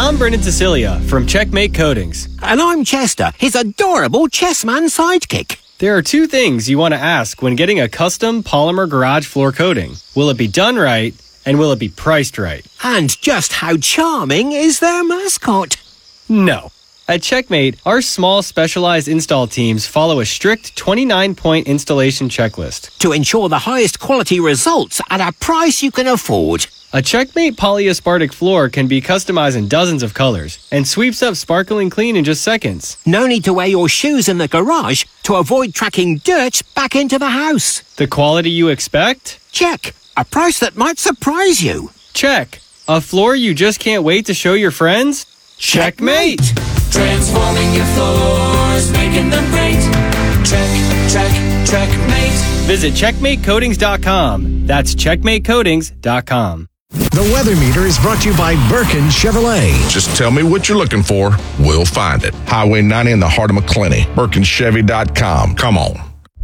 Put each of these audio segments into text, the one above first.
I'm Brendan Cecilia from Checkmate Coatings. And I'm Chester, his adorable chessman sidekick. There are two things you want to ask when getting a custom polymer garage floor coating. Will it be done right, and will it be priced right? And just how charming is their mascot? No. At Checkmate, our small specialized install teams follow a strict 29-point installation checklist to ensure the highest quality results at a price you can afford. A Checkmate polyaspartic floor can be customized in dozens of colors and sweeps up sparkling clean in just seconds. No need to wear your shoes in the garage to avoid tracking dirt back into the house. The quality you expect? Check. A price that might surprise you. Check. A floor you just can't wait to show your friends? Checkmate! Transforming your floors, making them great. Checkmate. Visit CheckmateCoatings.com. That's CheckmateCoatings.com. The Weather Meter is brought to you by Birkin Chevrolet. Just tell me what you're looking for. We'll find it. Highway 90 in the heart of McClenny. BirkinChevy.com. Come on.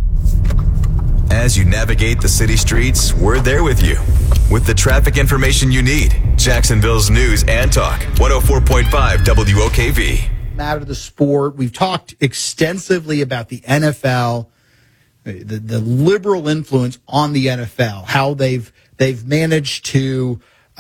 As you navigate the city streets, we're there with you with the traffic information you need. Jacksonville's News and Talk, 104.5 WOKV. Matter of the sport. We've talked extensively about the NFL, the liberal influence on the NFL, how they've managed to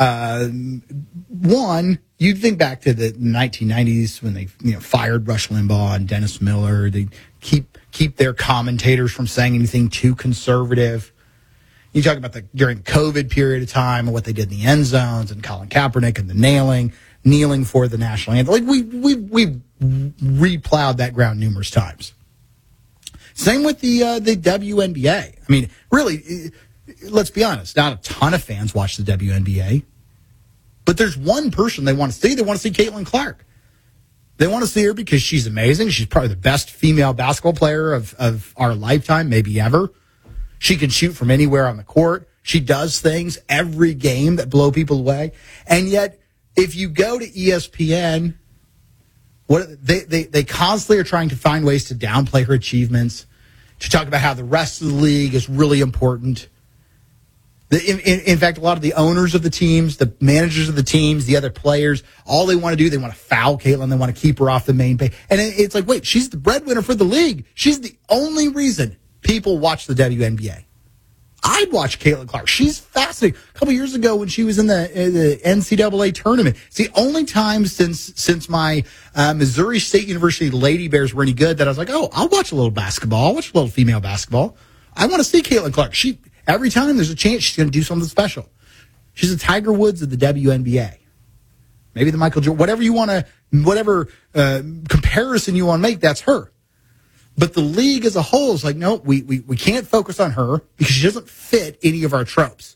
one. You'd think back to the 1990s when they fired Rush Limbaugh and Dennis Miller. They keep their commentators from saying anything too conservative. You talk about during the COVID period of time and what they did in the end zones and Colin Kaepernick and the kneeling for the national anthem. Like we replowed that ground numerous times. Same with the WNBA. I mean, really, let's be honest. Not a ton of fans watch the WNBA, but there's one person they want to see. They want to see Caitlin Clark. They want to see her because she's amazing. She's probably the best female basketball player of our lifetime, maybe ever. She can shoot from anywhere on the court. She does things every game that blow people away. And yet, if you go to ESPN, they constantly are trying to find ways to downplay her achievements, to talk about how the rest of the league is really important. In fact, a lot of the owners of the teams, the managers of the teams, the other players, all they want to do, they want to foul Caitlin. They want to keep her off the main page. And it's like, wait, she's the breadwinner for the league. She's the only reason people watch the WNBA. I'd watch Caitlin Clark. She's fascinating. A couple years ago when she was in the NCAA tournament, it's the only time since my Missouri State University Lady Bears were any good that I was like, oh, I'll watch a little basketball. I'll watch a little female basketball. I want to see Caitlin Clark. Every time there's a chance she's going to do something special. She's the Tiger Woods of the WNBA. Maybe the Michael Jordan, whatever comparison you want to make, that's her. But the league as a whole is like, no, we can't focus on her because she doesn't fit any of our tropes.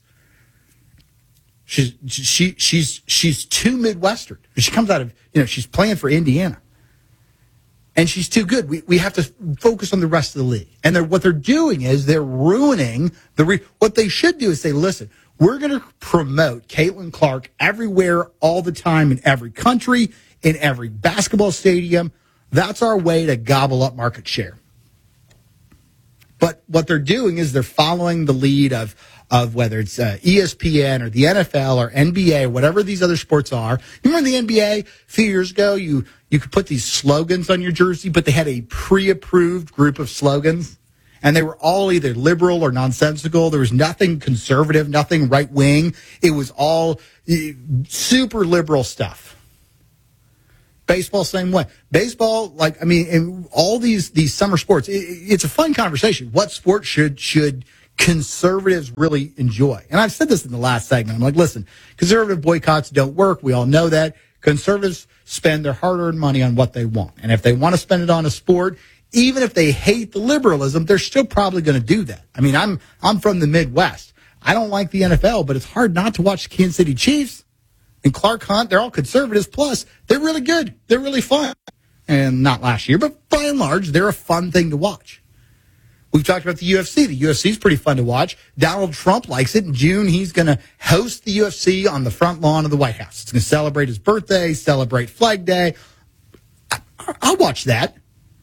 She's too Midwestern. She comes out of, she's playing for Indiana. And she's too good. We have to focus on the rest of the league. And what they're doing is they're ruining what they should do is say, listen, we're going to promote Caitlin Clark everywhere, all the time, in every country, in every basketball stadium. That's our way to gobble up market share. But what they're doing is they're following the lead of whether it's ESPN or the NFL or NBA, whatever these other sports are. You remember the NBA a few years ago? You could put these slogans on your jersey, but they had a pre-approved group of slogans, and they were all either liberal or nonsensical. There was nothing conservative, nothing right-wing. It was all super liberal stuff. Baseball, same way. Baseball, in all these summer sports, it's a fun conversation. What sport should conservatives really enjoy? And I've said this in the last segment. I'm like, listen, conservative boycotts don't work. We all know that. Conservatives spend their hard-earned money on what they want. And if they want to spend it on a sport, even if they hate the liberalism, they're still probably going to do that. I mean, I'm from the Midwest. I don't like the NFL, but it's hard not to watch the Kansas City Chiefs. And Clark Hunt, they're all conservatives. Plus, they're really good. They're really fun. And not last year, but by and large, they're a fun thing to watch. We've talked about the UFC. The UFC is pretty fun to watch. Donald Trump likes it. In June, he's going to host the UFC on the front lawn of the White House. It's going to celebrate his birthday, celebrate Flag Day. I'll watch that.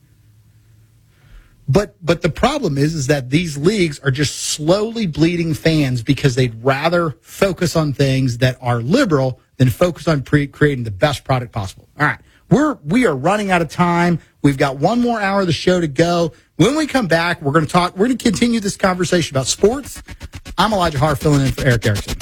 But the problem is that these leagues are just slowly bleeding fans because they'd rather focus on things that are liberal then focus on creating the best product possible. All right. We are running out of time. We've got one more hour of the show to go. When we come back, we're going to continue this conversation about sports. I'm Elijah Harr filling in for Eric Erickson.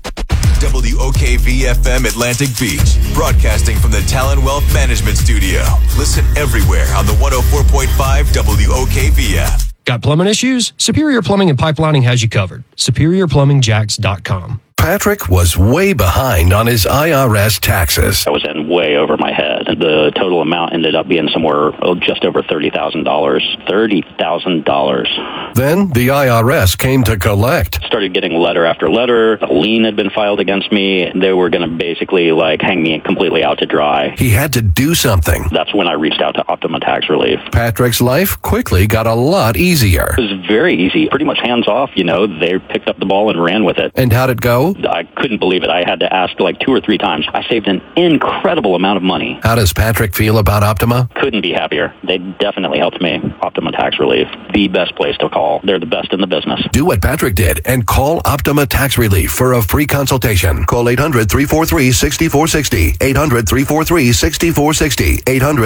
WOKV-FM Atlantic Beach, broadcasting from the Talon Wealth Management Studio. Listen everywhere on the 104.5 WOKV app. Got plumbing issues? Superior Plumbing and Pipelining has you covered. SuperiorPlumbingJacks.com. Patrick was way behind on his IRS taxes. I was in way over my head. The total amount ended up being somewhere just over $30,000. $30,000. Then the IRS came to collect. Started getting letter after letter. A lien had been filed against me. They were going to basically hang me completely out to dry. He had to do something. That's when I reached out to Optima Tax Relief. Patrick's life quickly got a lot easier. It was very easy. Pretty much hands off, They picked up the ball and ran with it. And how'd it go? I couldn't believe it. I had to ask 2 or 3 times. I saved an incredible amount of money. How does Patrick feel about Optima? Couldn't be happier. They definitely helped me. Optima Tax Relief, the best place to call. They're the best in the business. Do what Patrick did and call Optima Tax Relief for a free consultation. Call 800-343-6460. 800-343-6460.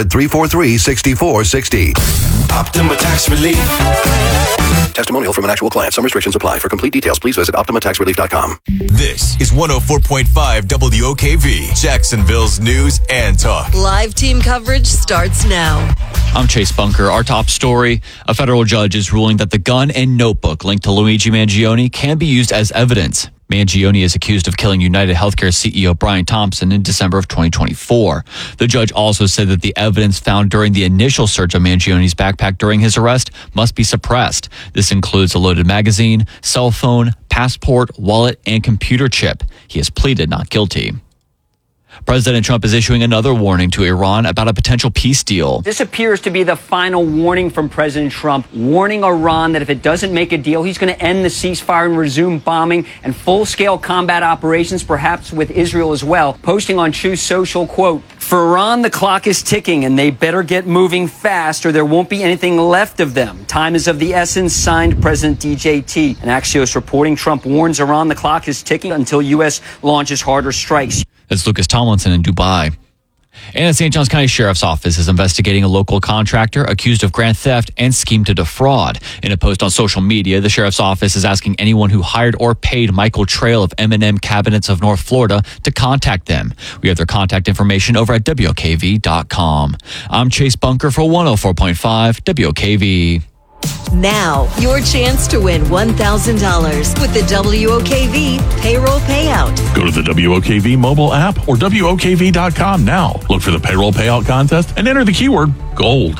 800-343-6460. Optima Tax Relief. Testimonial from an actual client. Some restrictions apply. For complete details, please visit OptimaTaxRelief.com. This is 104.5 WOKV, Jacksonville's news and talk. Live team coverage starts now. I'm Chase Bunker. Our top story, a federal judge is ruling that the gun and notebook linked to Luigi Mangione can be used as evidence. Mangione is accused of killing United Healthcare CEO Brian Thompson in December of 2024. The judge also said that the evidence found during the initial search of Mangione's backpack during his arrest must be suppressed. This includes a loaded magazine, cell phone, passport, wallet, and computer chip. He has pleaded not guilty. President Trump is issuing another warning to Iran about a potential peace deal. This appears to be the final warning from President Trump, warning Iran that if it doesn't make a deal, he's going to end the ceasefire and resume bombing and full-scale combat operations, perhaps with Israel as well. Posting on Truth Social, quote, "For Iran, the clock is ticking and they better get moving fast or there won't be anything left of them. Time is of the essence," signed President DJT. An Axios reporting Trump warns Iran the clock is ticking until U.S. launches harder strikes. That's Lucas Tomlinson in Dubai. And the St. Johns County Sheriff's Office is investigating a local contractor accused of grand theft and scheme to defraud. In a post on social media, the Sheriff's Office is asking anyone who hired or paid Michael Trail of M&M Cabinets of North Florida to contact them. We have their contact information over at WOKV.com. I'm Chase Bunker for 104.5 WOKV. Now, your chance to win $1,000 with the WOKV payroll payout. Go to the WOKV mobile app or WOKV.com now. Look for the payroll payout contest and enter the keyword GOLD.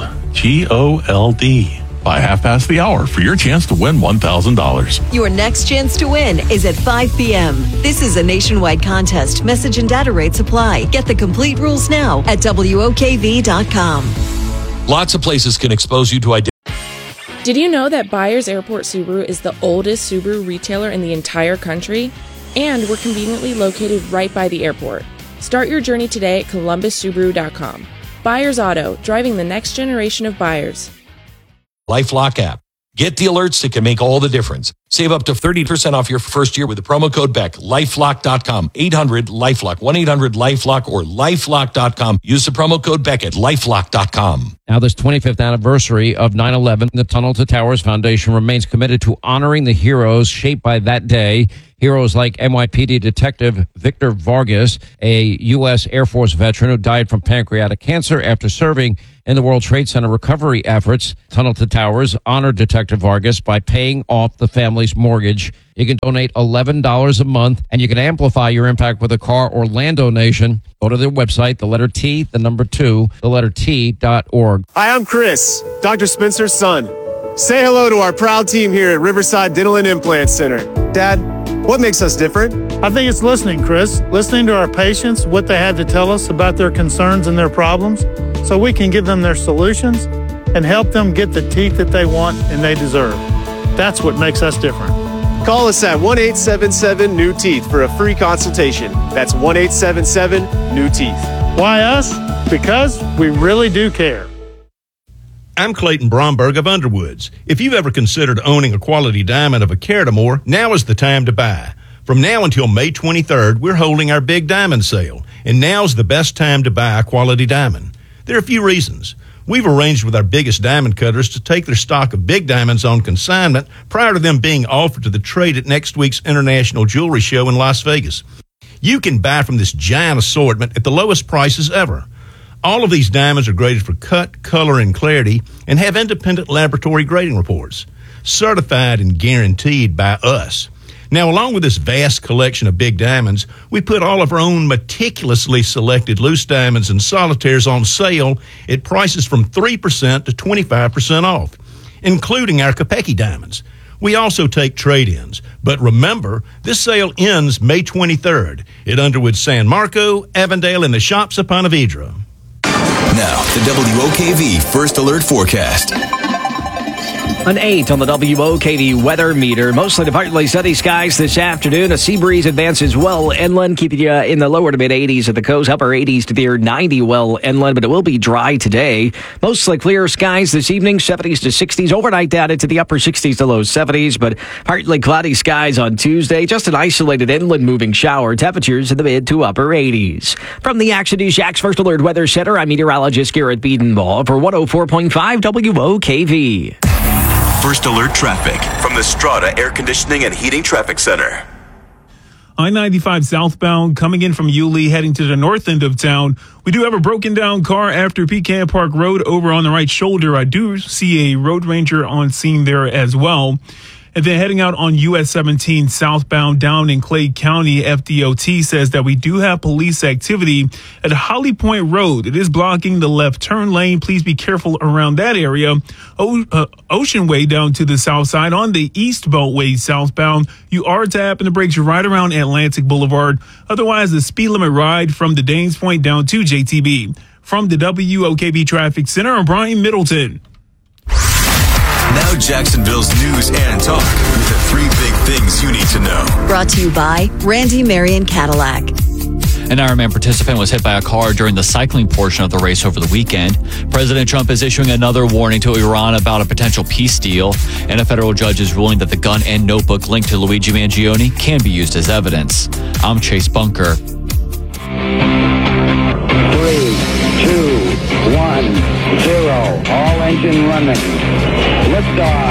GOLD. By 1:30 for your chance to win $1,000. Your next chance to win is at 5 p.m. This is a nationwide contest. Message and data rates apply. Get the complete rules now at WOKV.com. Lots of places can expose you to identity. Did you know that Byers Airport Subaru is the oldest Subaru retailer in the entire country? And we're conveniently located right by the airport. Start your journey today at ColumbusSubaru.com. Byers Auto, driving the next generation of buyers. LifeLock app. Get the alerts that can make all the difference. Save up to 30% off your first year with the promo code BECK. LifeLock.com. 800-LifeLock. 1-800-LifeLock or LifeLock.com. Use the promo code BECK at LifeLock.com. Now, this 25th anniversary of 9/11, the Tunnel to Towers Foundation remains committed to honoring the heroes shaped by that day. Heroes like NYPD Detective Victor Vargas, a U.S. Air Force veteran who died from pancreatic cancer after serving in the World Trade Center recovery efforts. Tunnel to Towers honored Detective Vargas by paying off the family's mortgage. You can donate $11 a month, and you can amplify your impact with a car or land donation. Go to their website, the letter T, the number 2, the letter T.org. Hi, I'm Chris, Dr. Spencer's son. Say hello to our proud team here at Riverside Dental and Implant Center. Dad, what makes us different? I think it's listening, Chris. Listening to our patients, what they had to tell us about their concerns and their problems, so we can give them their solutions and help them get the teeth that they want and they deserve. That's what makes us different. Call us at 1-877-NEW-TEETH for a free consultation. That's 1-877-NEW-TEETH. Why us? Because we really do care. I'm Clayton Bromberg of Underwoods. If you've ever considered owning a quality diamond of a carat or more, now is the time to buy. From now until May 23rd, we're holding our big diamond sale, and now's the best time to buy a quality diamond. There are a few reasons. We've arranged with our biggest diamond cutters to take their stock of big diamonds on consignment prior to them being offered to the trade at next week's International Jewelry Show in Las Vegas. You can buy from this giant assortment at the lowest prices ever. All of these diamonds are graded for cut, color, and clarity and have independent laboratory grading reports, certified and guaranteed by us. Now, along with this vast collection of big diamonds, we put all of our own meticulously selected loose diamonds and solitaires on sale at prices from 3% to 25% off, including our Kopecky diamonds. We also take trade-ins. But remember, this sale ends May 23rd at Underwood San Marco, Avondale, and the Shops of Ponte Vedra. Now, the WOKV First Alert Forecast. An 8 on the WOKV weather meter. Mostly to partly sunny skies this afternoon. A sea breeze advances well inland, keeping you in the lower to mid 80s at the coast, upper 80s to near 90 well inland, but it will be dry today. Mostly clear skies this evening, 70s to 60s. Overnight down into the upper 60s to low 70s, but partly cloudy skies on Tuesday. Just an isolated inland moving shower. Temperatures in the mid to upper 80s. From the Action News Jax First Alert Weather Center, I'm meteorologist Garrett Biedenbaugh for 104.5 WOKV. First Alert Traffic from the Strata Air Conditioning and Heating Traffic Center. I-95 southbound coming in from Yulee heading to the north end of town. We do have a broken down car after Pecan Park Road over on the right shoulder. I do see a road ranger on scene there as well. And then heading out on US 17 southbound down in Clay County, FDOT says that we do have police activity at Holly Point Road. It is blocking the left turn lane. Please be careful around that area. Ocean Way down to the south side on the East Beltway southbound. You are tapping the brakes right around Atlantic Boulevard. Otherwise, the speed limit ride from the Danes Point down to JTB. From the WOKV Traffic Center, I'm Brian Middleton. Now Jacksonville's news and talk with the 3 big things you need to know. Brought to you by Randy Marion Cadillac. An Ironman participant was hit by a car during the cycling portion of the race over the weekend. President Trump is issuing another warning to Iran about a potential peace deal, and a federal judge is ruling that the gun and notebook linked to Luigi Mangione can be used as evidence. I'm Chase Bunker. 3, 2, 1, 0. All engine running. Liftoff.